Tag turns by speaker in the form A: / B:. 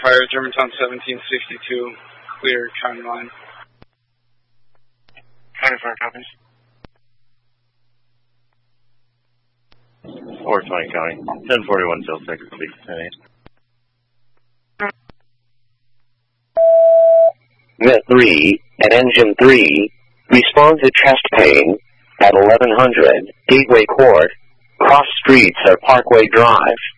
A: fire, Germantown 1762, clear county line.
B: County fire copies.
C: 420 County, 1041 till 6, speak to 10-8.
D: Met 3 and Engine 3, respond to chest pain at 1100 Gateway Court, cross streets at Parkway Drive.